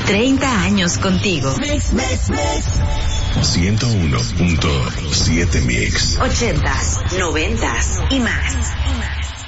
30 años contigo. 101.7 Mix. 80s, 90s y más.